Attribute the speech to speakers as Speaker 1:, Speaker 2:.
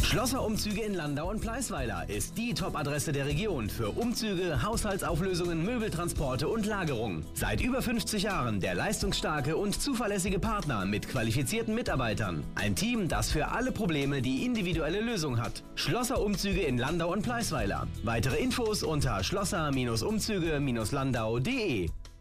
Speaker 1: Schlosser Umzüge in Landau und Pleisweiler ist die Top-Adresse der Region für Umzüge, Haushaltsauflösungen, Möbeltransporte und Lagerung. Seit über 50 Jahren der leistungsstarke und zuverlässige Partner mit qualifizierten Mitarbeitern. Ein Team, das für alle Probleme die individuelle Lösung hat. Schlosser Umzüge in Landau und Pleisweiler. Weitere Infos unter schlosser-umzüge-landau.de.